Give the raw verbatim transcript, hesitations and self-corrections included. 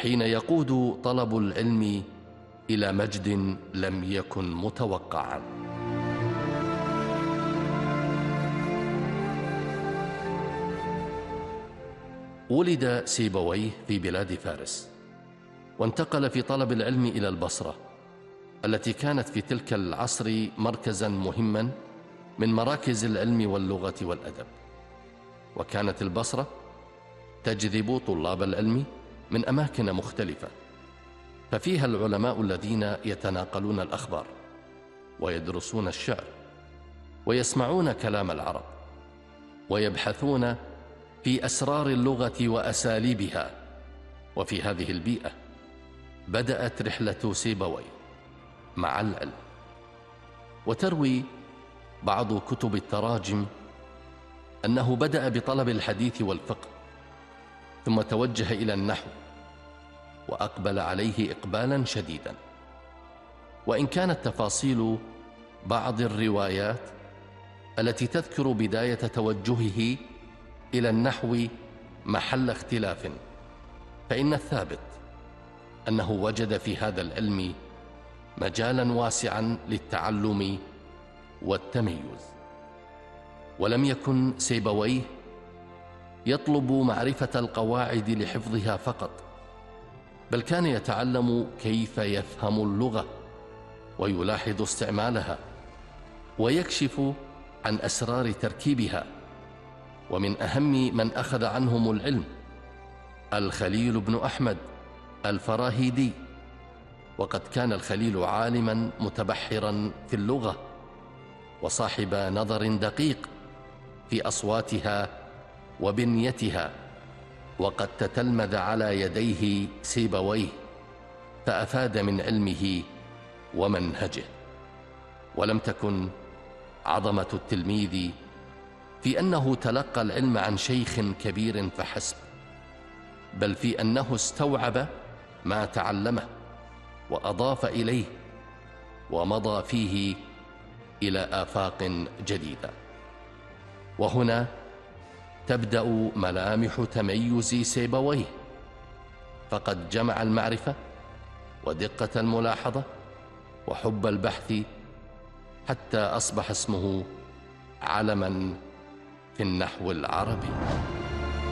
حين يقود طلب العلم إلى مجد لم يكن متوقعا. ولد سيبويه في بلاد فارس، وانتقل في طلب العلم إلى البصرة التي كانت في تلك العصر مركزا مهما من مراكز العلم واللغة والأدب. وكانت البصرة تجذب طلاب العلم من أماكن مختلفة، ففيها العلماء الذين يتناقلون الأخبار ويدرسون الشعر ويسمعون كلام العرب ويبحثون في أسرار اللغة وأساليبها. وفي هذه البيئة بدأت رحلة سيبويه مع العلم. وتروي بعض كتب التراجم أنه بدأ بطلب الحديث والفقه، ثم توجه إلى النحو وأقبل عليه إقبالا شديدا. وإن كانت تفاصيل بعض الروايات التي تذكر بداية توجهه إلى النحو محل اختلاف، فإن الثابت أنه وجد في هذا العلم مجالا واسعا للتعلم والتميز. ولم يكن سيبويه يطلب معرفة القواعد لحفظها فقط، بل كان يتعلم كيف يفهم اللغة ويلاحظ استعمالها ويكشف عن أسرار تركيبها. ومن أهم من أخذ عنهم العلم الخليل بن أحمد الفراهيدي، وقد كان الخليل عالما متبحرا في اللغة وصاحب نظر دقيق في أصواتها وبنيتها، وقد تتلمذ على يديه سيبويه فأفاد من علمه ومنهجه. ولم تكن عظمة التلميذ في أنه تلقى العلم عن شيخ كبير فحسب، بل في أنه استوعب ما تعلمه وأضاف إليه ومضى فيه إلى آفاق جديدة. وهنا تبدأ ملامح تميز سيبويه، فقد جمع المعرفة ودقة الملاحظة وحب البحث حتى أصبح اسمه علما في النحو العربي.